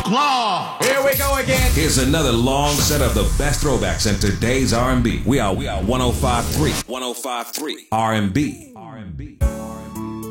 Claw. Here we go again. Here's another long set of the best throwbacks in today's R&B. We are 105.3 R&B.